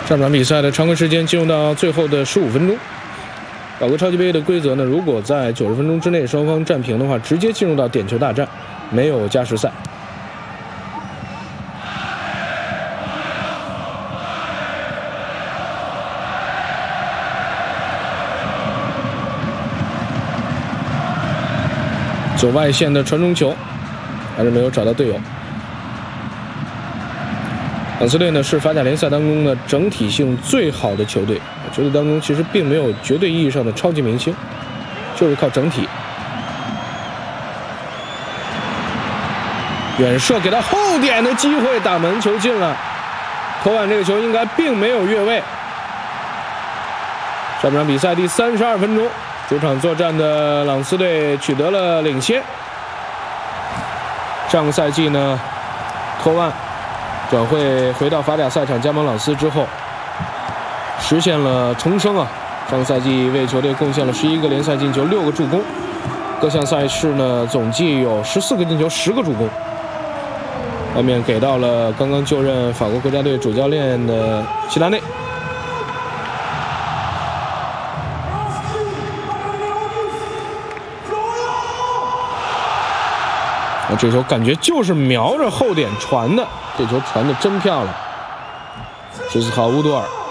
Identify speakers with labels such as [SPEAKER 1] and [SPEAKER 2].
[SPEAKER 1] 上场比赛的常规时间进入到最后的15分钟。岛国超级杯的规则呢，如果在90分钟之内双方战平的话，直接进入到点球大战，没有加时赛。左外线的传中球，还是没有找到队友。朗斯队呢是法甲联赛当中呢整体性最好的球队，球队当中其实并没有绝对意义上的超级明星，就是靠整体。远射给他后点的机会，打门球进了。托万这个球应该并没有越位。上半场比赛第32分钟，主场作战的朗斯队取得了领先。上个赛季呢，托万转会回到法甲赛场加盟朗斯之后，实现了重生啊！上个赛季为球队贡献了11个联赛进球，6个助攻，各项赛事呢总计有14个进球，10个助攻。外面给到了刚刚就任法国国家队主教练的齐达内。这球感觉就是瞄着后点传的，这球传的真漂亮。12号乌多尔